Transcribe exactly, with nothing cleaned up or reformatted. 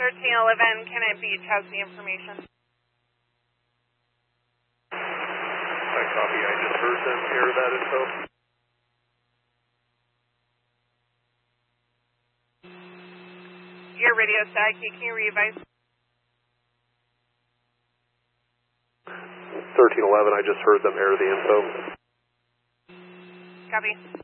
thirteen eleven, can it beach has the information? I copy. I just heard them air that info. Your radio static, can you revise? thirteen eleven, I just heard them air the info. Copy.